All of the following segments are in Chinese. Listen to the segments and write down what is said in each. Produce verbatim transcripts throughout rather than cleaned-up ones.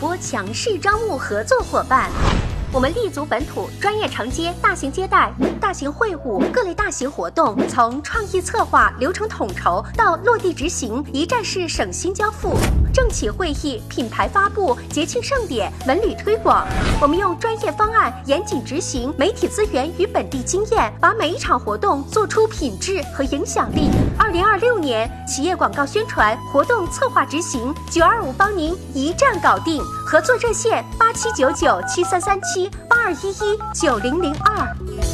播强势招募合作伙伴。我们立足本土，专业承接大型接待、大型会务、各类大型活动，从创意策划、流程统筹到落地执行，一站式省心交付。政企会议、品牌发布、节庆盛典、文旅推广，我们用专业方案严谨执行，媒体资源与本地经验，把每一场活动做出品质和影响力。二零二六年企业广告宣传、活动策划执行，九二五帮您一站搞定。合作热线八七九九七三三七八二一一九零零二。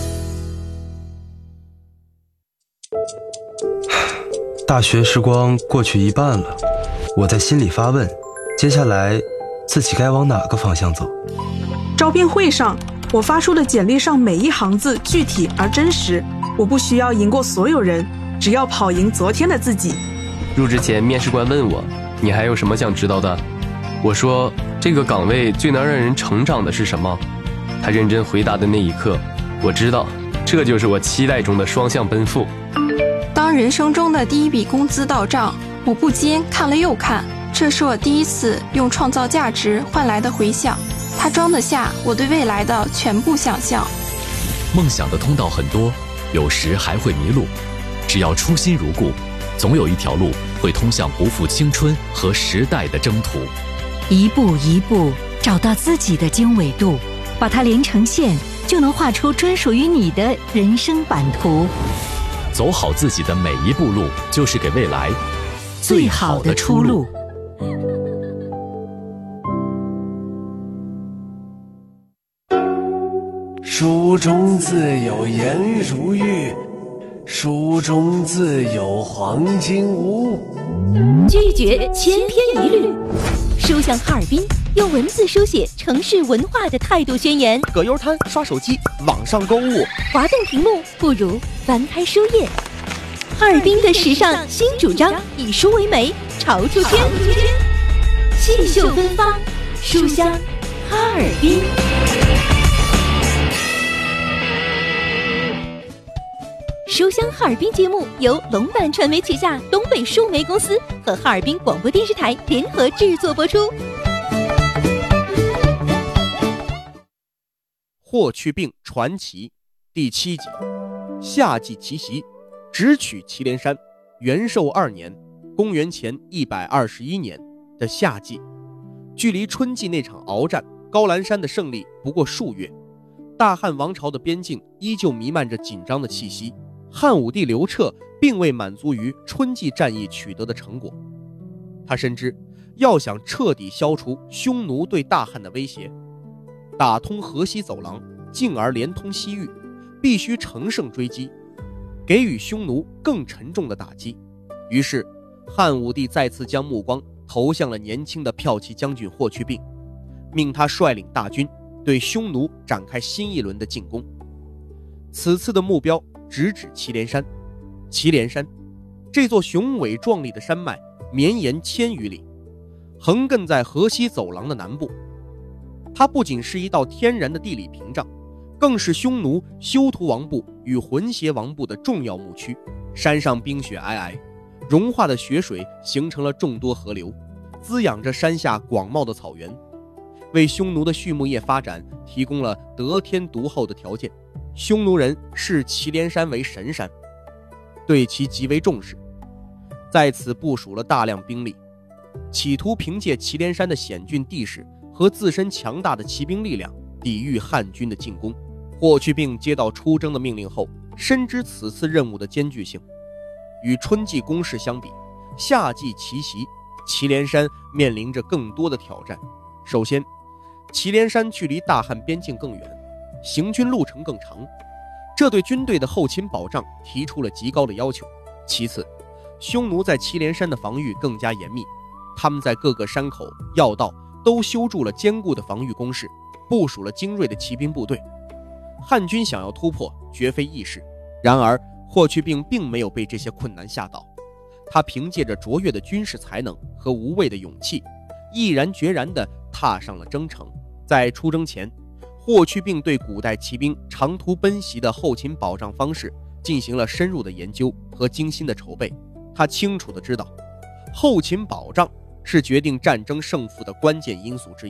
大学时光过去一半了，我在心里发问，接下来自己该往哪个方向走？ 招聘会上，我发出的简历上每一行字具体而真实，我不需要赢过所有人，只要跑赢昨天的自己。 入职前，面试官问我，你还有什么想知道的？我说，这个岗位最能让人成长的是什么？他认真回答的那一刻，我知道，这就是我期待中的双向奔赴。 当人生中的第一笔工资到账，我不禁看了又看，这是我第一次用创造价值换来的回响，它装得下我对未来的全部想象。 梦想的通道很多，有时还会迷路，只要初心如故，总有一条路会通向不负青春和时代的征途。 一步一步找到自己的经纬度，把它连成线，就能画出专属于你的人生版图。 走好自己的每一步路，就是给未来最好的出路。 书中自有颜如玉，书中自有黄金屋。 拒绝千篇一律，书香哈尔滨用文字书写城市文化的态度宣言。 葛优瘫刷手机，网上购物， 滑动屏幕不如翻开书页。哈尔滨的时尚新主张，以书为媒，潮出圈，细绣芬芳，书香哈尔滨。书香哈尔滨节目由龙版传媒旗下东北数媒公司和哈尔滨广播电视台联合制作播出。 霍去病传奇第七集，夏季奇袭，直取祁连山。元寿二年，公元前一百二十一年的夏季，距离春季那场鏖战高兰山的胜利不过数月，大汉王朝的边境依旧弥漫着紧张的气息。汉武帝刘彻并未满足于春季战役取得的成果，他深知要想彻底消除匈奴对大汉的威胁，打通河西走廊，进而连通西域，必须乘胜追击，给予匈奴更沉重的打击。于是汉武帝再次将目光投向了年轻的骠骑将军霍去病，命他率领大军对匈奴展开新一轮的进攻。此次的目标直指祁连山。祁连山这座雄伟壮丽的山脉绵延千余里，横亘在河西走廊的南部。它不仅是一道天然的地理屏障，更是匈奴修图王部与浑邪王部的重要牧区。山上冰雪皑皑，融化的雪水形成了众多河流，滋养着山下广袤的草原，为匈奴的畜牧业发展提供了得天独厚的条件。匈奴人视祁连山为神山，对其极为重视，在此部署了大量兵力，企图凭借祁连山的险峻地势和自身强大的骑兵力量抵御汉军的进攻。霍去病接到出征的命令后，深知此次任务的艰巨性。与春季攻势相比，夏季奇袭，祁连山面临着更多的挑战。首先，祁连山距离大汉边境更远，行军路程更长，这对军队的后勤保障提出了极高的要求。其次，匈奴在祁连山的防御更加严密，他们在各个山口要道都修筑了坚固的防御工事，部署了精锐的骑兵部队。汉军想要突破绝非易事，然而霍去病并没有被这些困难吓倒，他凭借着卓越的军事才能和无畏的勇气，毅然决然地踏上了征程。在出征前，霍去病对古代骑兵长途奔袭的后勤保障方式进行了深入的研究和精心的筹备。他清楚地知道，后勤保障是决定战争胜负的关键因素之一。